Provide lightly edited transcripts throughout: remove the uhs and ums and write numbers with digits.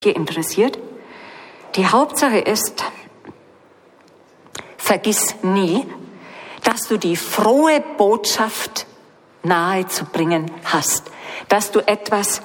interessiert. Die Hauptsache ist, vergiss nie, dass du die frohe Botschaft nahe zu bringen hast, dass du etwas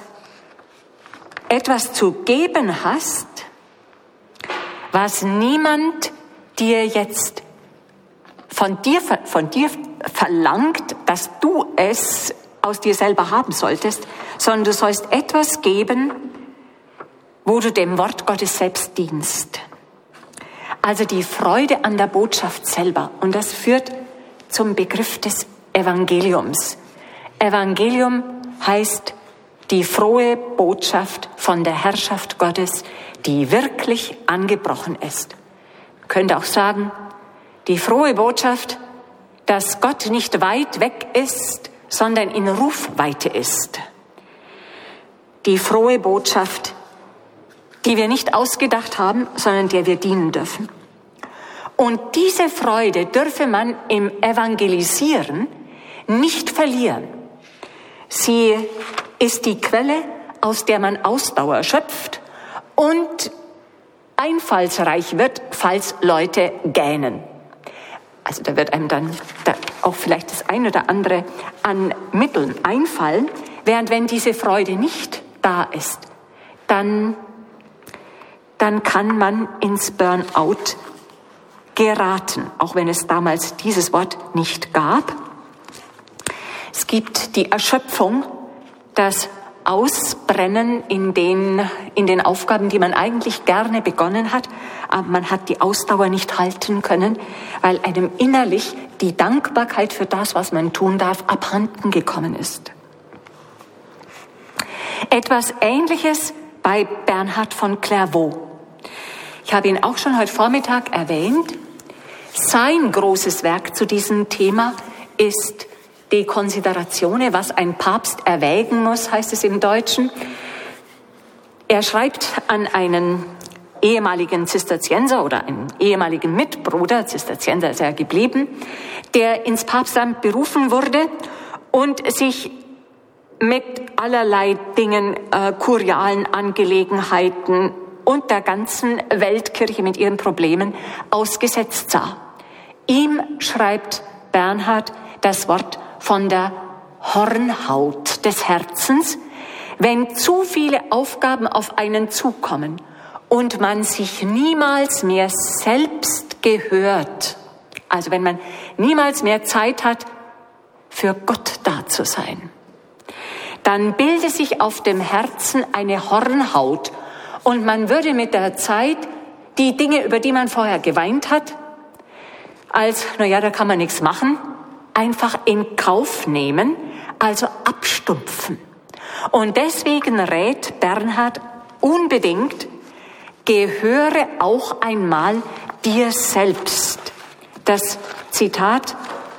zu geben hast, was niemand dir jetzt von dir verlangt, dass du es aus dir selber haben solltest, sondern du sollst etwas geben, wo du dem Wort Gottes selbst dienst. Also die Freude an der Botschaft selber. Und das führt zum Begriff des Evangeliums. Evangelium heißt die frohe Botschaft von der Herrschaft Gottes, die wirklich angebrochen ist. Man könnte auch sagen, die frohe Botschaft, dass Gott nicht weit weg ist, sondern in Rufweite ist. Die frohe Botschaft, die wir nicht ausgedacht haben, sondern der wir dienen dürfen. Und diese Freude dürfe man im Evangelisieren nicht verlieren. Sie ist die Quelle, aus der man Ausdauer schöpft und einfallsreich wird, falls Leute gähnen. Also da wird einem dann auch vielleicht das ein oder andere an Mitteln einfallen, während wenn diese Freude nicht da ist, dann kann man ins Burnout geraten, auch wenn es damals dieses Wort nicht gab. Es gibt die Erschöpfung, das Ausbrennen in den Aufgaben, die man eigentlich gerne begonnen hat, aber man hat die Ausdauer nicht halten können, weil einem innerlich die Dankbarkeit für das, was man tun darf, abhanden gekommen ist. Etwas Ähnliches bei Bernhard von Clairvaux. Ich habe ihn auch schon heute Vormittag erwähnt. Sein großes Werk zu diesem Thema ist De Consideratione, was ein Papst erwägen muss, heißt es im Deutschen. Er schreibt an einen ehemaligen Zisterzienser oder einen ehemaligen Mitbruder, Zisterzienser ist er geblieben, der ins Papstamt berufen wurde und sich mit allerlei Dingen, kurialen Angelegenheiten und der ganzen Weltkirche mit ihren Problemen ausgesetzt sah. Ihm schreibt Bernhard das Wort von der Hornhaut des Herzens, wenn zu viele Aufgaben auf einen zukommen und man sich niemals mehr selbst gehört, also wenn man niemals mehr Zeit hat, für Gott da zu sein, dann bildet sich auf dem Herzen eine Hornhaut und man würde mit der Zeit die Dinge, über die man vorher geweint hat, da kann man nichts machen, einfach in Kauf nehmen, also abstumpfen. Und deswegen rät Bernhard unbedingt, gehöre auch einmal dir selbst. Das Zitat,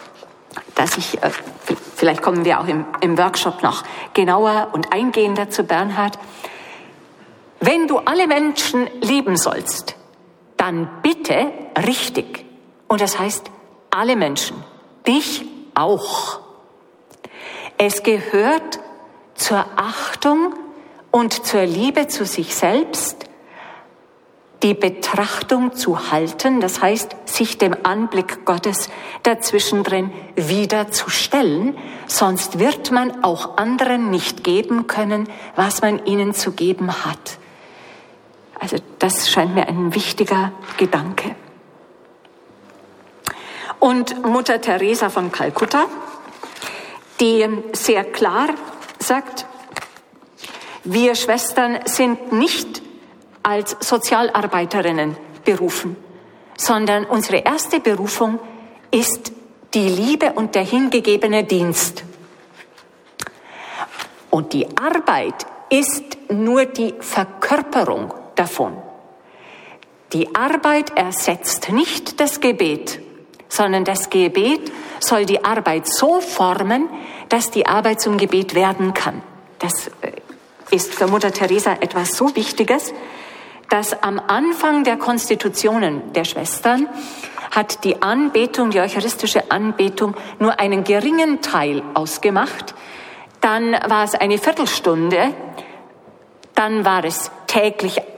vielleicht kommen wir auch im Workshop noch genauer und eingehender zu Bernhard. Wenn du alle Menschen lieben sollst, dann bitte richtig. Und das heißt, alle Menschen. Dich auch. Es gehört zur Achtung und zur Liebe zu sich selbst, die Betrachtung zu halten, das heißt, sich dem Anblick Gottes dazwischendrin wieder zu stellen, sonst wird man auch anderen nicht geben können, was man ihnen zu geben hat. Also das scheint mir ein wichtiger Gedanke. Und Mutter Teresa von Kalkutta, die sehr klar sagt, wir Schwestern sind nicht als Sozialarbeiterinnen berufen, sondern unsere erste Berufung ist die Liebe und der hingegebene Dienst. Und die Arbeit ist nur die Verkörperung davon. Die Arbeit ersetzt nicht das Gebet, sondern das Gebet soll die Arbeit so formen, dass die Arbeit zum Gebet werden kann. Das ist für Mutter Teresa etwas so Wichtiges, dass am Anfang der Konstitutionen der Schwestern hat die Anbetung, die eucharistische Anbetung, nur einen geringen Teil ausgemacht. Dann war es eine Viertelstunde. dann war es täglich